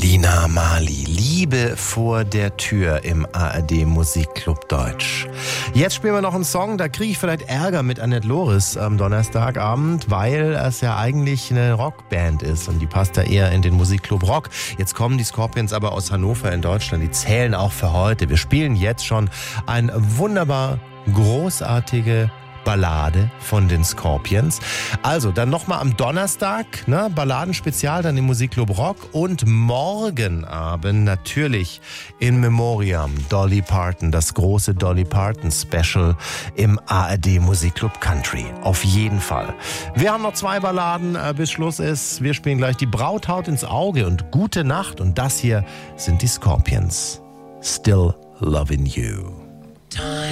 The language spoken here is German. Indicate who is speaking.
Speaker 1: Lina Marley, Liebe vor der Tür im ARD Musikclub Deutsch. Jetzt spielen wir noch einen Song, da kriege ich vielleicht Ärger mit Annette Loris am Donnerstagabend, weil es ja eigentlich eine Rockband ist und die passt da eher in den Musikclub Rock. Jetzt kommen die Scorpions aber aus Hannover in Deutschland, die zählen auch für heute. Wir spielen jetzt schon eine wunderbar großartige Ballade von den Scorpions. Also, dann nochmal am Donnerstag, Balladenspezial dann im Musikclub Rock und morgen Abend natürlich in Memoriam Dolly Parton, das große Dolly Parton Special im ARD Musikclub Country. Auf jeden Fall. Wir haben noch 2 Balladen, bis Schluss ist. Wir spielen gleich die Braut haut ins Auge und Gute Nacht und das hier sind die Scorpions. Still Loving You.